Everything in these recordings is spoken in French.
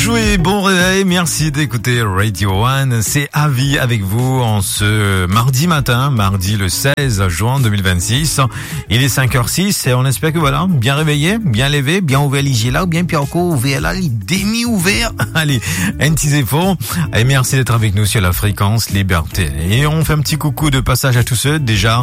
jouer, bon réveil, merci d'écouter Radio One, c'est Avi avec vous en ce mardi matin, mardi le 16 juin 2026. Il est 5h06 et on espère que voilà, bien réveillé, bien levé, bien ouvert les là ou bien puis encore ouvert là, les demi-ouverts. Allez, un petit effort et merci d'être avec nous sur la fréquence Liberté. Et on fait un petit coucou de passage à tous ceux déjà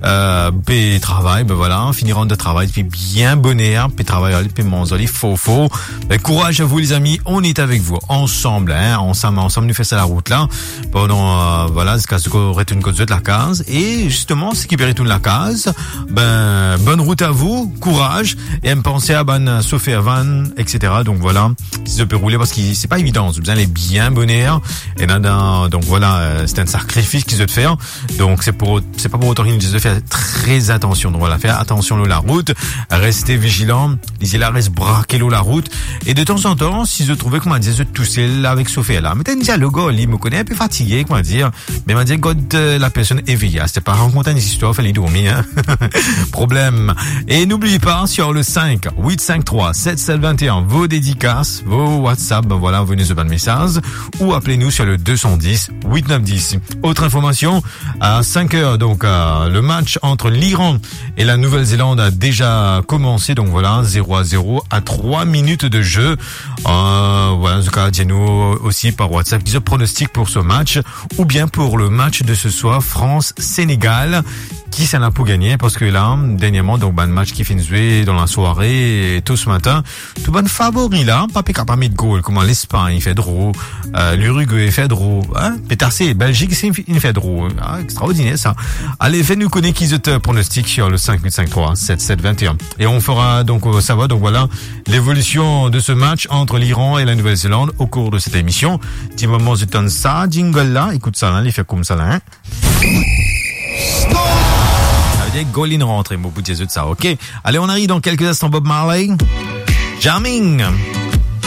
travail, voilà, finiront de travail, puis bien bonheur, puis travailler, puis manger, faux. Courage à vous les amis, on est avec vous ensemble, ensemble nous fait ça la route là pendant jusqu'à ce qu'on retourne de la case et justement ce qui retourne la case, bonne route à vous, courage et pensez à Sophie Van, etc. Donc voilà, si ça peut rouler parce que c'est pas évident, vous allez bien bonheur et donc voilà, c'est un sacrifice qu'ils doivent faire, donc c'est pas pour autant qu'ils doivent faire très attention, donc voilà, faire attention à la route, restez vigilant, lisez la reste braquez la route et de temps en temps si je trouvais comment dire tout seul avec Sophie là mais t'as déjà le gars il me connaît un peu fatigué comment dire mais m'a dit quand la personne éveillée c'était pas raconter une histoire fallait dormir problème et n'oubliez pas sur le 5 853 7721 vos dédicaces vos WhatsApp voilà venez sur le message ou appelez-nous sur le 210 8910. Autre information à 5h donc le match entre l'Iran et la Nouvelle-Zélande a déjà commencé donc voilà 0-0 à 3 minutes de jeu. Voilà, en tout cas, dites-nous aussi par WhatsApp des pronostics pour ce match ou bien pour le match de ce soir France-Sénégal. Qui s'en a pour gagner parce que là, dernièrement, donc, match qui finit jouer dans la soirée et tout ce matin, tout bon favori là, pas capable de goal, comment l'Espagne fait drôle, l'Uruguay fait drôle, Pétarsé, Belgique c'est une fait drôle, extraordinaire ça. Allez, faites-nous connaître qui est pronostic sur le 5853 7721 et on fera donc savoir donc voilà l'évolution de ce match entre l'Iran et la Nouvelle-Zélande au cours de cette émission. Petit moment je donne ça, jingle là, écoute ça là, il fait comme ça là. Goal in rentrée, mon bout de ça, ok. Allez, on arrive dans quelques instants, Bob Marley. Jamming.